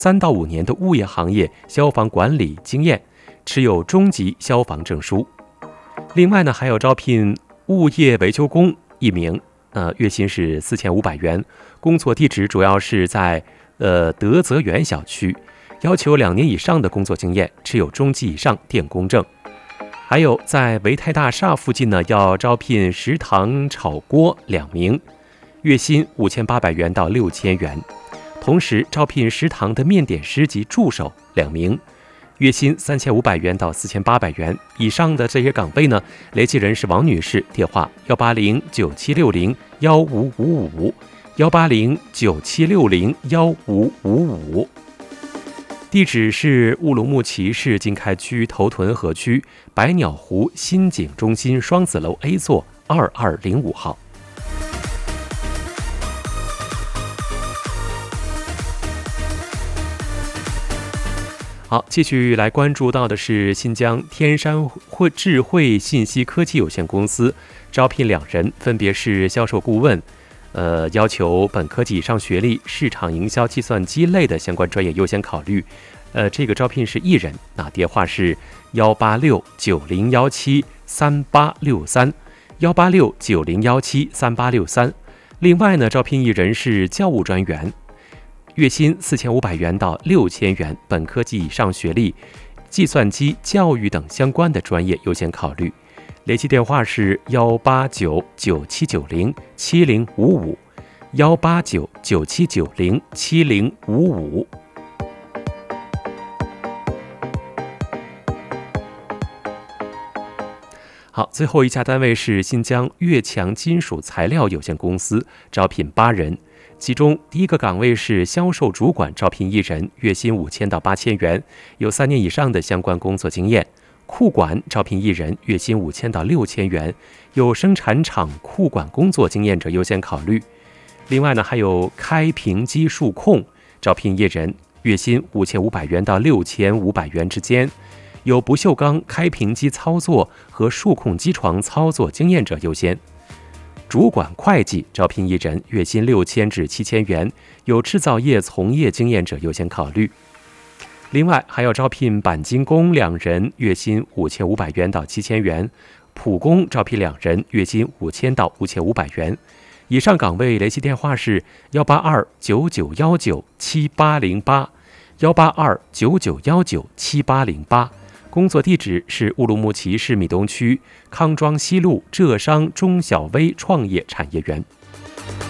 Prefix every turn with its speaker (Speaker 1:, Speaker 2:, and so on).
Speaker 1: 3到5年的物业行业消防管理经验，持有中级消防证书。另外呢，还有招聘物业维修工1名，月薪是4500元，工作地址主要是在德泽园小区，要求2年以上的工作经验，持有中级以上电工证。还有在维泰大厦附近呢，要招聘食堂炒锅2名，月薪5800元到6000元。同时招聘食堂的面点师及助手2名，月薪3500元到4800元。以上的这些岗位呢，联系人是王女士，电话18097601555，18097601555。地址是乌鲁木齐市经开区头屯河区百鸟湖新景中心双子楼 A 座2205号。好，继续来关注到的是新疆天山智慧信息科技有限公司招聘2人，分别是销售顾问，要求本科及以上学历，市场营销、计算机类的相关专业优先考虑。这个招聘是1人，电话是18690173863，18690173863。另外呢，招聘1人是教务专员，月薪4500元到6000元，本科及以上学历，计算机、教育等相关的专业优先考虑。联系电话是18997907055，18997907055。好，最后一家单位是新疆越强金属材料有限公司，招聘8人。其中第一个岗位是销售主管，招聘1人，月薪5000到8000元，有3年以上的相关工作经验。库管招聘1人，月薪5000到6000元，有生产厂库管工作经验者优先考虑。另外呢，还有开瓶机数控招聘1人，月薪5500元到6500元之间，有不锈钢开瓶机操作和数控机床操作经验者优先。主管会计招聘1人，月薪6000至7000元，有制造业从业经验者优先考虑。另外还要招聘钣金工2人，月薪5500元到7000元，普工招聘2人，月薪5000到5500元。以上岗位联系电话是18299197808，18299197808。工作地址是乌鲁木齐市米东区康庄西路浙商中小微创业产业园。